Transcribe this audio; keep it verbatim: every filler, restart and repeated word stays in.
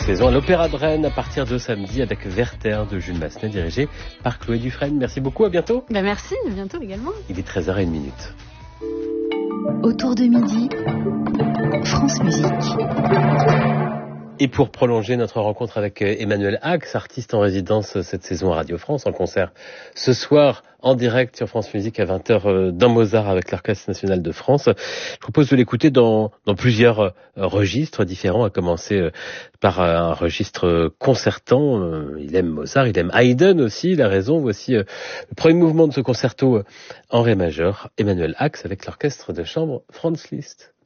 saison à l'Opéra de Rennes à partir de samedi avec Werther de Jules Massenet dirigé par Chloé Dufresne. Merci beaucoup, à bientôt. Ben merci, à bientôt également. Il est treize heures zéro un. Autour de midi, France Musique. Et pour prolonger notre rencontre avec Emmanuel Ax, artiste en résidence cette saison à Radio France, en concert ce soir en direct sur France Musique à vingt heures dans Mozart avec l'Orchestre National de France. Je propose de l'écouter dans, dans plusieurs registres différents, à commencer par un registre concertant. Il aime Mozart, il aime Haydn aussi, il a raison. Voici le premier mouvement de ce concerto en ré majeur, Emmanuel Ax avec l'Orchestre de chambre Franz Liszt.